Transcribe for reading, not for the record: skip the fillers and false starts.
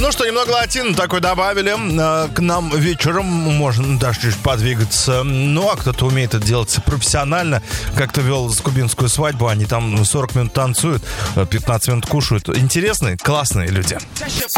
Ну что, немного латин такой добавили. К нам вечером можно даже чуть подвигаться. Ну, а кто-то умеет это делать профессионально. Как-то вел с кубинскую свадьбу. Они там 40 минут танцуют, 15 минут кушают. Интересные, классные люди.